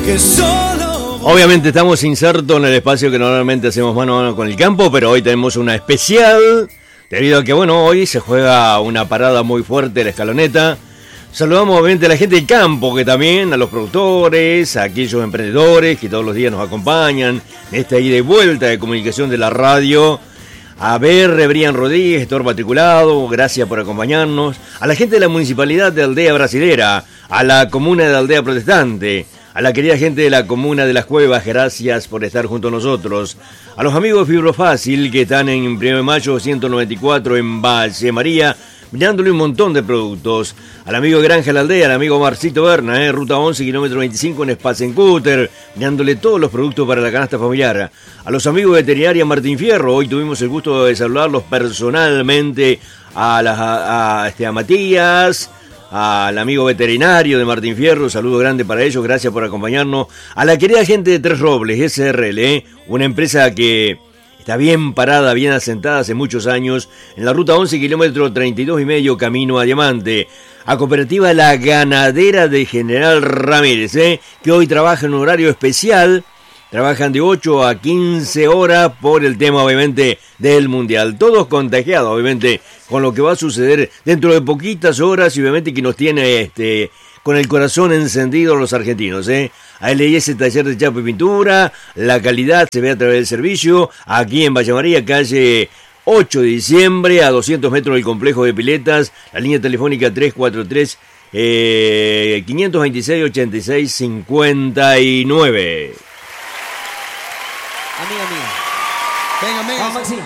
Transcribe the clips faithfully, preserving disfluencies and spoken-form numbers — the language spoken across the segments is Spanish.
que solo... Obviamente estamos insertos en el espacio que normalmente hacemos mano a mano con el campo, pero hoy tenemos una especial, debido a que, bueno, hoy se juega una parada muy fuerte en la Escaloneta. Saludamos obviamente a la gente del campo, que también, a los productores, a aquellos emprendedores que todos los días nos acompañan en esta ida y vuelta de comunicación de la radio. A ver, Brian Rodríguez, gestor matriculado, gracias por acompañarnos. A la gente de la Municipalidad de Aldea Brasilera, a la Comuna de Aldea Protestante, a la querida gente de la Comuna de Las Cuevas, gracias por estar junto a nosotros. A los amigos de Fibrofácil, que están en primero de mayo ciento noventa y cuatro en Valle María, mirándole un montón de productos. Al amigo de Granja La Aldea, al amigo Marcito Berna, eh, ruta once, kilómetro veinticinco en Spacencúter, mirándole todos los productos para la canasta familiar. A los amigos de Veterinaria Martín Fierro, hoy tuvimos el gusto de saludarlos personalmente a, la, a, a, este, a Matías, al amigo veterinario de Martín Fierro, saludo grande para ellos, gracias por acompañarnos. A la querida gente de Tres Robles, S R L, eh, una empresa que está bien parada, bien asentada hace muchos años, en la ruta once, kilómetro treinta y dos y medio, camino a Diamante. A Cooperativa La Ganadera de General Ramírez, ¿eh? que hoy trabaja en un horario especial. Trabajan de ocho a quince horas por el tema, obviamente, del Mundial. Todos contagiados, obviamente, con lo que va a suceder dentro de poquitas horas y obviamente que nos tiene este... con el corazón encendido los argentinos, ¿eh? A L S Taller de Chapa y Pintura, la calidad se ve a través del servicio, aquí en Valle María, calle ocho de diciembre, a doscientos metros del complejo de piletas, la línea telefónica tres cuatro tres, eh, cinco dos seis, ocho seis cinco nueve. Amiga mía. Venga, venga. Vamos, Maxi.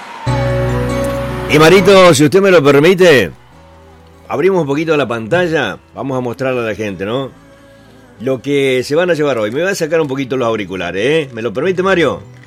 Y Marito, si usted me lo permite, abrimos un poquito la pantalla, vamos a mostrarle a la gente, ¿no? Lo que se van a llevar hoy. Me voy a sacar un poquito los auriculares, ¿eh? ¿Me lo permite, Mario?